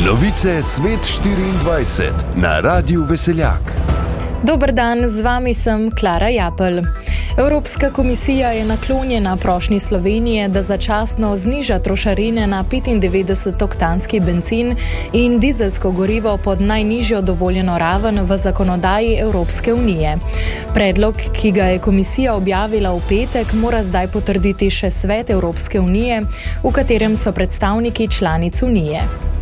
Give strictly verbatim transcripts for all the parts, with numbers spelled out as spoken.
Novice Svet štiriindvajset na Radiu Veseljak. Dober dan, z vami sem Klara Japelj. Evropska komisija je naklonjena prošnji Slovenije, da začasno zniža trošarine na petindevetdesetoktanski bencin in dizelsko gorivo pod najnižjo dovoljeno raven v zakonodaji Evropske unije. Predlog, ki ga je komisija objavila v petek, mora zdaj potrditi še Svet Evropske unije, v katerem so predstavniki članic unije.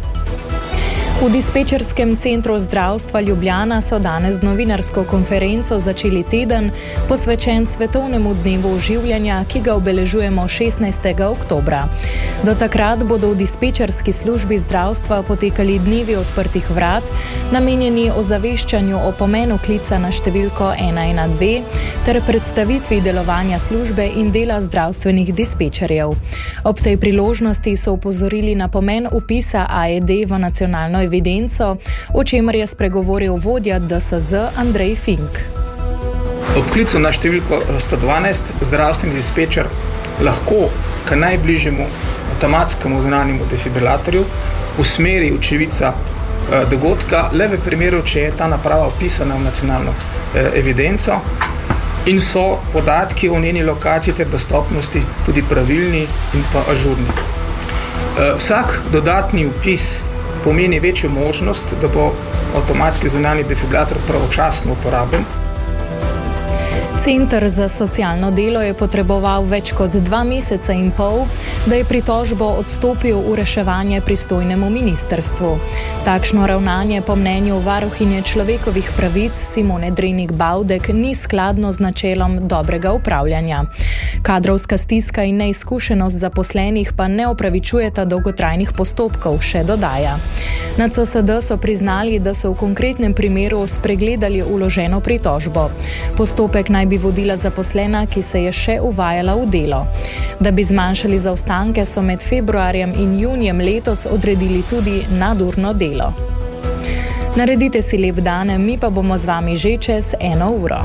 V dispečerskem centru zdravstva Ljubljana so danes z novinarsko konferenco začeli teden, posvečen svetovnemu dnevu oživljanja, ki ga obeležujemo šestnajstega oktobra. Do takrat bodo v dispečerski službi zdravstva potekali dnevi odprtih vrat, namenjeni ozaveščanju o pomenu klica na številko ena ena dve ter predstavitvi delovanja službe in dela zdravstvenih dispečerjev. Ob tej priložnosti so upozorili na pomen vpisa A E D v nacionalno evidenco, o čemer je spregovoril vodja D S Z Andrej Fink. Ob klicu na številko sto dvanajst zdravstveni dispečer lahko k najbližjemu avtomatskemu zunanjemu defibrilatorju usmeri očividca dogodka, le v primeru, če je ta naprava vpisana v nacionalno evidenco in so podatki o njeni lokaciji ter dostopnosti tudi pravilni in pa ažurni. Vsak dodatni vpis pomeni večjo možnost, da bo avtomatski zunanji defibrilator pravočasno uporaben. Center za socialno delo je potreboval več kot dva meseca in pol, da je pritožbo odstopil v reševanje pristojnemu ministrstvu. Takšno ravnanje po mnenju varuhinje človekovih pravic Simone Drenik-Bavdek ni skladno z načelom dobrega upravljanja. Kadrovska stiska in neizkušenost zaposlenih pa ne opravičujeta dolgotrajnih postopkov, še dodaja. Na C S D so priznali, da so v konkretnem primeru spregledali vloženo pritožbo. Postopek naj bi vodila zaposlena, ki se je še uvajala v delo. Da bi zmanjšali zaostanke, so med februarjem in junijem letos odredili tudi nadurno delo. Naredite si lep dan, mi pa bomo z vami že čez eno uro.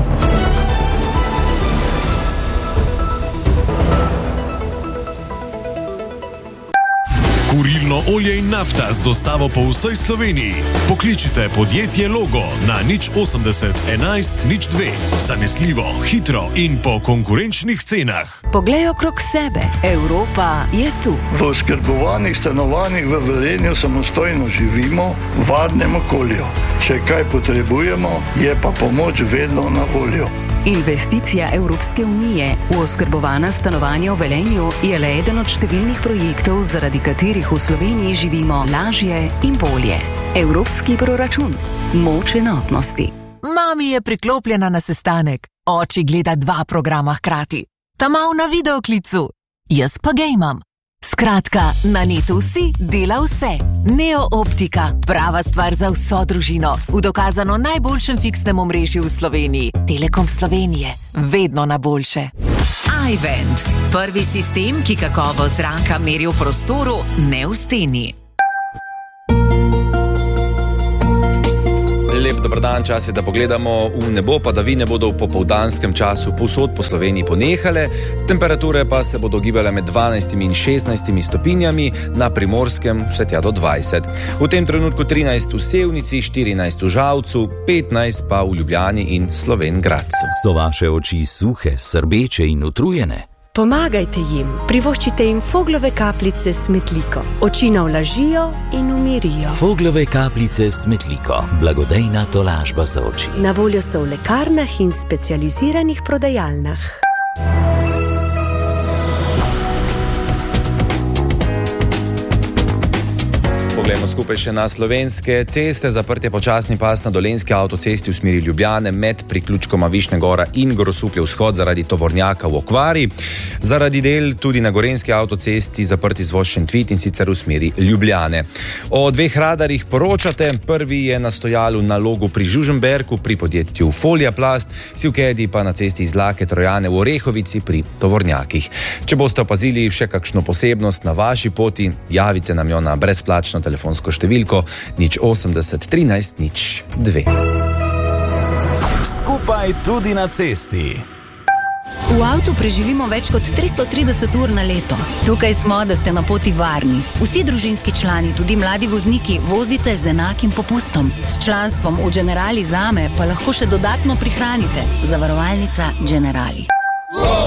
Kurilno olje in nafta z dostavo po vsej Sloveniji. Pokličite podjetje Logo na nič osemdeset enajst nič dve. Zanesljivo, hitro in po konkurenčnih cenah. Poglej okrog sebe. Evropa je tu. V oskrbovanih stanovanjih v Velenju samostojno živimo v varnem okolju. Če kaj potrebujemo, je pa pomoč vedno na voljo. Investicija Evropske unije v oskrbovana stanovanja v Velenju je le eden od številnih projektov, zaradi katerih v Sloveniji živimo lažje in bolje. Evropski proračun. Moč enotnosti. Mami je priklopljena na sestanek. Oči gleda dva programa hkrati. Ta mal na videoklicu. Jaz pa gejmam. Skratka, na netu si dela vse. Neo Optika, prava stvar za vso družino. V dokazano najboljšem fiksnem omrežju v Sloveniji. Telekom Slovenije. Vedno na boljše. iVent, prvi sistem, ki kakovost zraka meri v prostoru, ne v steni. Lep dobrodan, čas je, da pogledamo v nebo, padavine bodo v popoldanskem času povsod po Sloveniji ponehale, temperature pa se bodo gibale med dvanajstimi in šestnajstimi stopinjami, na Primorskem vse tja do dvajset. V tem trenutku trinajst v Sevnici, štirinajst v Žalcu, petnajst pa v Ljubljani in Slovenj Gradcu. So vaše oči suhe, srbeče in utrujene? Pomagajte jim, privoščite jim Foglove kapljice s Metliko. Oči navlažijo in umirijo. Foglove kapljice s Metliko, blagodejna tolažba za oči. Na voljo so v lekarnah in specializiranih prodajalnah. Poglejmo skupaj še na slovenske ceste. Zaprt je počasni pas na Dolenjski avtocesti v smeri Ljubljane med priključkoma Višnja Gora in Grosuplje vzhod zaradi tovornjaka v okvari. Zaradi del tudi na Gorenjski avtocesti zaprt izvoz Šentvid in sicer v smeri Ljubljane. O dveh radarjih poročate. Prvi je na stojalu na Logu pri Žužemberku pri podjetju Folja Plast, Sivkedi pa na cesti iz Lake Trojane v Orehovici pri tovornjakih. Če boste opazili še kakšno posebnost na vaši poti, javite nam jo na brezplačno telefonsko številko nič osemdeset trinajst nič dve. Skupaj tudi na cesti. V avtu preživimo več kot tristo trideset ur na leto. Tukaj smo, da ste na poti varni. Vsi družinski člani, tudi mladi vozniki, vozite z enakim popustom. S članstvom v Generali Zame pa lahko še dodatno prihranite. Zavarovalnica Generali.